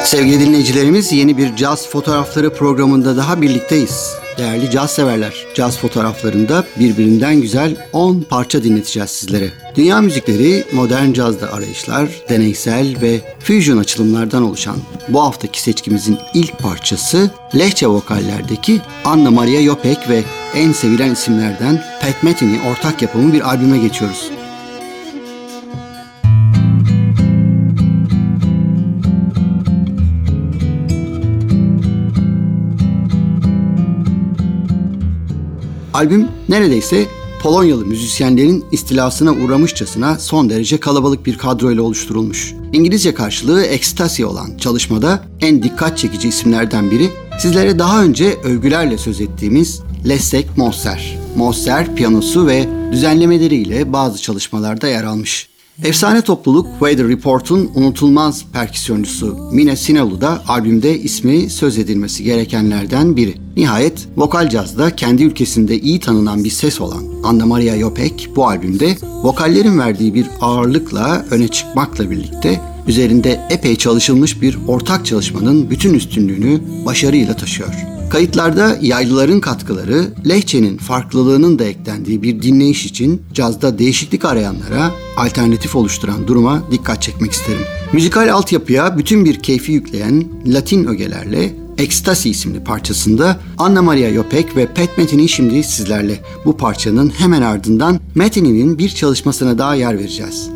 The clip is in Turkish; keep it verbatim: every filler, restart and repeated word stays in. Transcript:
Sevgili dinleyicilerimiz, yeni bir caz fotoğrafları programında daha birlikteyiz. Değerli caz severler, caz fotoğraflarında birbirinden güzel on parça dinleteceğiz sizlere. Dünya müzikleri, modern cazda arayışlar, deneysel ve fusion açılımlardan oluşan bu haftaki seçkimizin ilk parçası Lehçe vokallerdeki Anna Maria Jopek ve en sevilen isimlerden Pat Metheny ortak yapımı bir albüme geçiyoruz. Albüm neredeyse Polonyalı müzisyenlerin istilasına uğramışçasına son derece kalabalık bir kadroyla oluşturulmuş. İngilizce karşılığı Ecstasy olan çalışmada en dikkat çekici isimlerden biri sizlere daha önce övgülerle söz ettiğimiz Leszek Mosser. Mosser piyanosu ve düzenlemeleriyle bazı çalışmalarda yer almış. Efsane topluluk Weather Report'un unutulmaz perküsyoncusu Mine Sinelu da albümde ismi söz edilmesi gerekenlerden biri. Nihayet vokal cazda kendi ülkesinde iyi tanınan bir ses olan Anna Maria Jopek bu albümde vokallerin verdiği bir ağırlıkla öne çıkmakla birlikte üzerinde epey çalışılmış bir ortak çalışmanın bütün üstünlüğünü başarıyla taşıyor. Kayıtlarda yaylıların katkıları, lehçenin farklılığının da eklendiği bir dinleyiş için cazda değişiklik arayanlara alternatif oluşturan duruma dikkat çekmek isterim. Müzikal altyapıya bütün bir keyfi yükleyen Latin ögelerle Ecstasy isimli parçasında Anna Maria Jopek ve Pat Metheny şimdi sizlerle. Bu parçanın hemen ardından Metheny'nin bir çalışmasına daha yer vereceğiz.